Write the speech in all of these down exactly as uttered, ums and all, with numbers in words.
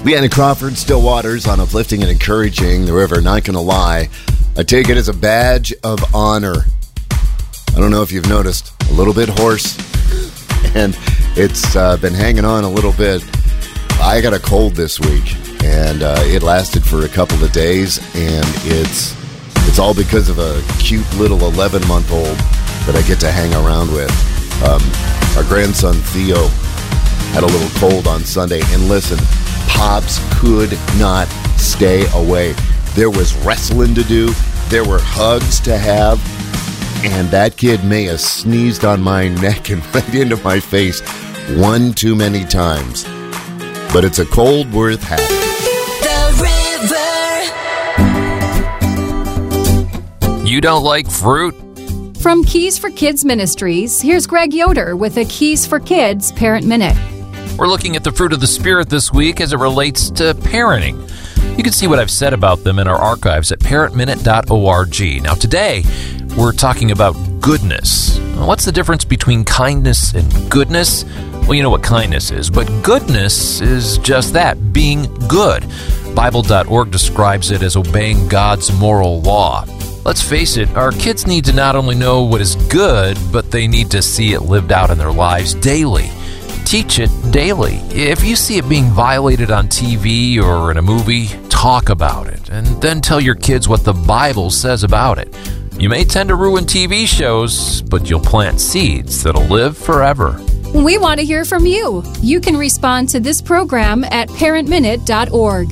Leanna Crawford, Still Waters on Uplifting and Encouraging the River. Not going to lie, I take it as a badge of honor. I don't know if you've noticed, a little bit hoarse, and it's uh, been hanging on a little bit. I got a cold this week, and uh, it lasted for a couple of days, and it's it's all because of a cute little eleven-month-old that I get to hang around with. Um, our grandson, Theo, had a little cold on Sunday, and listen, Pops could not stay away. There was wrestling to do, there were hugs to have, and that kid may have sneezed on my neck and right into my face one too many times. But it's a cold worth having. The River. You don't like fruit? From Keys for Kids Ministries, here's Greg Yoder with a Keys for Kids Parent Minute. We're looking at the fruit of the Spirit this week as it relates to parenting. You can see what I've said about them in our archives at parent minute dot org. Now today, we're talking about goodness. What's the difference between kindness and goodness? Well, you know what kindness is, but goodness is just that, being good. Bible dot org describes it as obeying God's moral law. Let's face it, our kids need to not only know what is good, but they need to see it lived out in their lives daily. Teach it daily. If you see it being violated on T V or in a movie, talk about it, and then tell your kids what the Bible says about it. You may tend to ruin T V shows, but you'll plant seeds that'll live forever. We want to hear from you. You can respond to this program at parent minute dot org.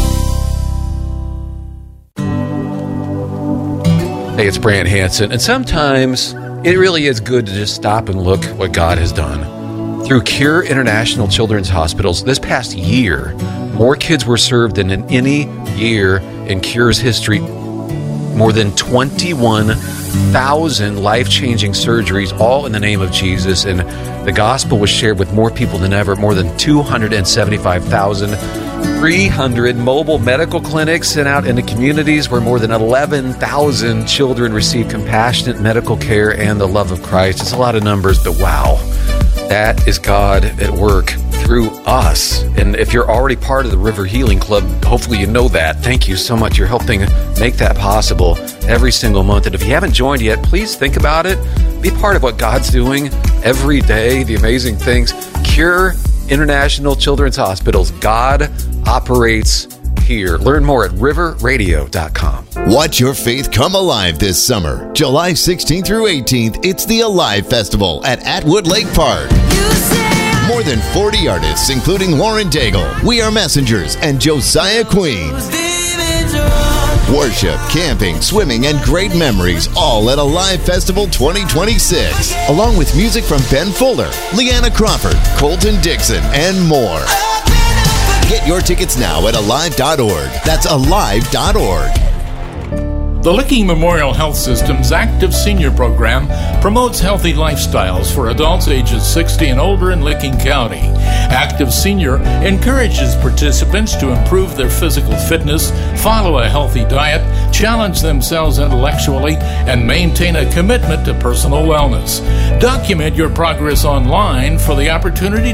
Hey, it's Brant Hansen, and sometimes it really is good to just stop and look what God has done. Through Cure International Children's Hospitals, this past year, more kids were served than in any year in Cure's history. More than twenty-one thousand life-changing surgeries, all in the name of Jesus, and the gospel was shared with more people than ever. More than two hundred seventy-five thousand three hundred mobile medical clinics sent out into communities where more than eleven thousand children receive compassionate medical care and the love of Christ. It's a lot of numbers, but wow, that is God at work through us. And if you're already part of the River Healing Club, hopefully you know that. Thank you so much. You're helping make that possible every single month. And if you haven't joined yet, please think about it. Be part of what God's doing every day, the amazing things. Cure International Children's Hospitals. God operates here. Learn more at river radio dot com. Watch your faith come alive this summer. July sixteenth through eighteenth, it's the Alive Festival at Atwood Lake Park. More than forty artists, including Lauren Daigle, We Are Messengers, and Josiah Queen. Worship, camping, swimming, and great memories, all at Alive Festival twenty twenty-six. Along with music from Ben Fuller, Leanna Crawford, Colton Dixon, and more. Get your tickets now at alive dot org. That's alive dot org. The Licking Memorial Health System's Active Senior Program promotes healthy lifestyles for adults ages sixty and older in Licking County. Active Senior encourages participants to improve their physical fitness, follow a healthy diet, challenge themselves intellectually, and maintain a commitment to personal wellness. Document your progress online for the opportunity